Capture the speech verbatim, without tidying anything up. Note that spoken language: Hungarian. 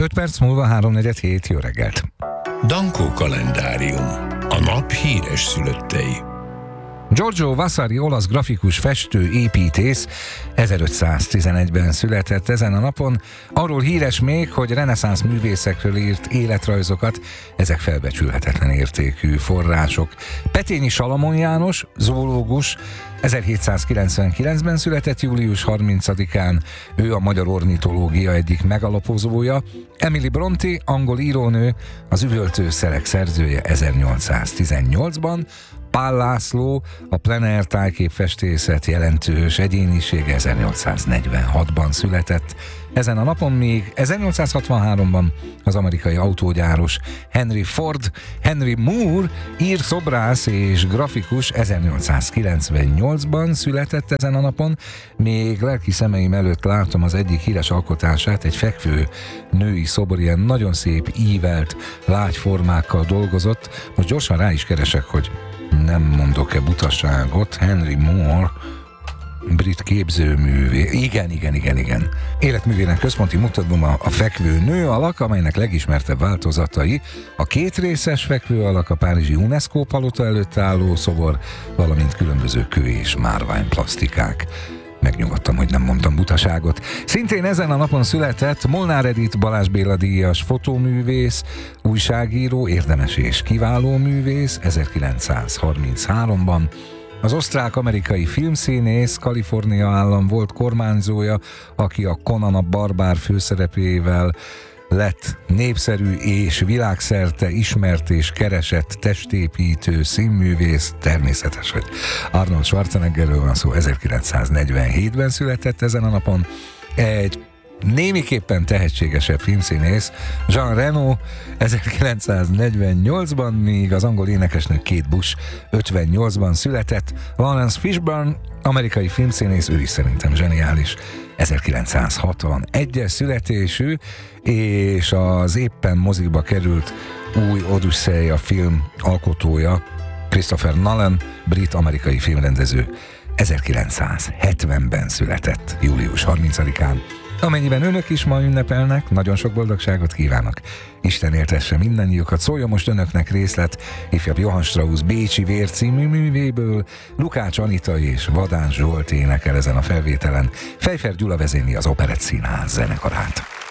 öt perc múlva háromnegyed hét, jó reggelt! Dankó kalendárium. A nap híres szülöttei. Giorgio Vasari, olasz grafikus, festő, építész ezerötszáztizenegyben született ezen a napon. Arról híres még, hogy reneszánsz művészekről írt életrajzokat, ezek felbecsülhetetlen értékű források. Petényi Salamon János, zoológus, ezerhétszázkilencvenkilencben született július harmincadikán, ő a magyar ornitológia egyik megalapozója. Emily Brontë, angol írónő, az Üvöltőszerek szerzője ezernyolcszáztizennyolcban, Pál László, a plener tájképfestészet jelentős egyénisége ezernyolcszáznegyvenhatban született. Ezen a napon még ezernyolcszázhatvanháromban az amerikai autógyáros Henry Ford, Henry Moore, ír, szobrász és grafikus ezernyolcszázkilencvennyolcban született ezen a napon. Még lelki szemeim előtt látom az egyik híres alkotását, egy fekvő női szobor, ilyen nagyon szép, ívelt, lágy formákkal dolgozott. Most gyorsan rá is keresek, hogy nem mondok-e butaságot. Henry Moore, brit képzőművé. Igen, igen, igen, igen. Életművének központi mutatóma a fekvő nő alak, amelynek legismertebb változatai a kétrészes fekvő alak, a párizsi UNESCO palota előtt álló szobor, valamint különböző kő és márványplasztikák. Megnyugodtam, hogy nem mondtam butaságot. Szintén ezen a napon született Molnár Edith Balázs Béla díjas fotóművész, újságíró, érdemes és kiváló művész ezerkilencszázharminchárom-ban. Az osztrák-amerikai filmszínész, Kalifornia állam volt kormányzója, aki a Conan a barbár főszerepével lett népszerű és világszerte ismert és keresett testépítő színművész. Természetes, hogy Arnold Schwarzeneggerről van szó, ezerkilencszáznegyvenhétben született ezen a napon. Egy némiképpen tehetségesebb filmszínész, Jean Reno ezerkilencszáznegyvennyolcban, míg az angol énekesnő Kate Bush ötvennyolcban született. Lawrence Fishburne, amerikai filmszínész, ő is szerintem zseniális, ezerkilencszázhatvanegyes születésű, és az éppen mozikba került új Odüsszeia film alkotója, Christopher Nolan, brit-amerikai filmrendező, ezerkilencszázhetvenben született, július harmincadikán. Amennyiben önök is ma ünnepelnek, nagyon sok boldogságot kívánok. Isten éltesse mindannyiukat. Szóljon most önöknek részlet ifjabb Johann Strauss Bécsi Vér című művéből. Lukács Anita és Vadán Zsolt énekel ezen a felvételen. Fejfer Gyula vezényli az Operett Színház zenekarát.